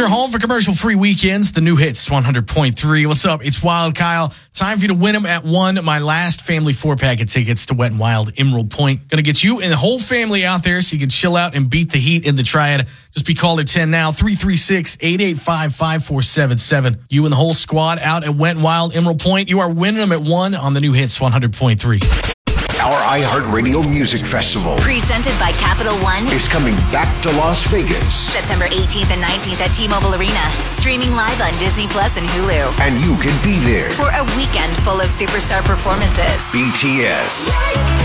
Your home for commercial-free weekends, the new hits 100.3. What's up? It's Wild Kyle. Time for you to win them at one. My last family 4-pack of tickets to Wet n Wild Emerald Point. Going to get you and the whole family out there so you can chill out and beat the heat in the Triad. Just be caller 10 now, 336-885-5477. You and the whole squad out at Wet n Wild Emerald Point. You are winning them at one on the new hits 100.3. Our iHeartRadio Music Festival, presented by Capital One, is coming back to Las Vegas. September 18th and 19th at T-Mobile Arena. Streaming live on Disney Plus and Hulu. And you can be there for a weekend full of superstar performances. BTS,